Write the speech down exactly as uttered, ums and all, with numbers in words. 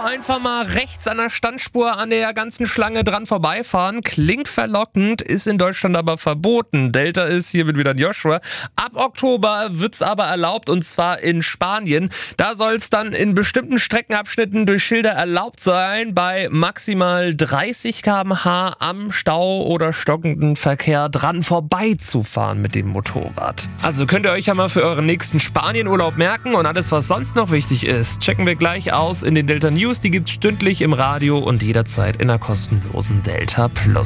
einfach mal rechts an der Standspur an der ganzen Schlange dran vorbeifahren. Klingt verlockend, ist in Deutschland aber verboten. Delta ist, hier mit wieder Joshua. Ab Oktober wird's aber erlaubt, und zwar in Spanien. Da soll es dann in bestimmten Streckenabschnitten durch Schilder erlaubt sein, bei maximal dreißig Kilometer pro Stunde am Stau oder stockenden Verkehr dran vorbeizufahren mit dem Motorrad. Also könnt ihr euch ja mal für euren nächsten Spanienurlaub merken, und alles, was sonst noch wichtig ist, checken wir gleich aus in den Delta News. Die gibt's stündlich im Radio und jederzeit in der kostenlosen Delta Plus